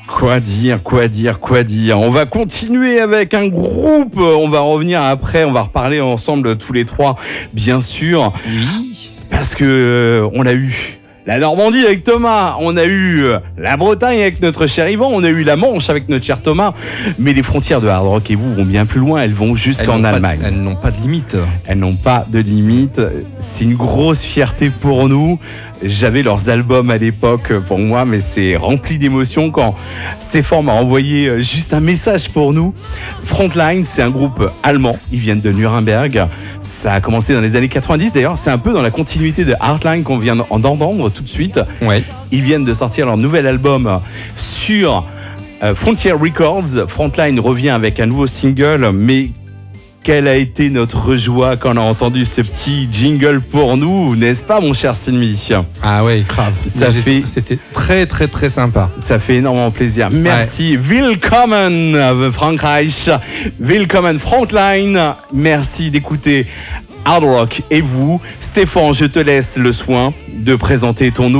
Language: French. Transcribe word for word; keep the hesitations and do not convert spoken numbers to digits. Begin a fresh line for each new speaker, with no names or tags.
Quoi dire, quoi dire, quoi dire. On va continuer avec un groupe. On va revenir après, on va reparler ensemble tous les trois, bien sûr.
Oui.
Parce que euh, on a eu la Normandie avec Thomas, on a eu euh, la Bretagne avec notre cher Yvan, on a eu la Manche avec notre cher Thomas. Mais les frontières de Hard Rock et vous vont bien plus loin, elles vont jusqu'en
Elles
Allemagne.
Pas, elles n'ont pas de limite.
Elles n'ont pas de limite. C'est une grosse fierté pour nous. J'avais leurs albums à l'époque pour moi, mais c'est rempli d'émotions quand Stéphane m'a envoyé juste un message pour nous. Frontline, c'est un groupe allemand. Ils viennent de Nuremberg. Ça a commencé dans les années quatre-vingt-dix. D'ailleurs, c'est un peu dans la continuité de Heartline qu'on vient d'entendre tout de suite.
Ouais.
Ils viennent de sortir leur nouvel album sur euh, Frontier Records. Frontline revient avec un nouveau single, mais quelle a été notre joie quand on a entendu ce petit jingle pour nous, n'est-ce pas, mon cher Silmi?
Ah ouais, grave.
Ça fait...
C'était très très très sympa.
Ça fait énormément plaisir. Merci. Ouais. Willkommen Frankreich. Willkommen Frontline. Merci d'écouter Hard Rock. Et vous, Stéphane, je te laisse le soin de présenter ton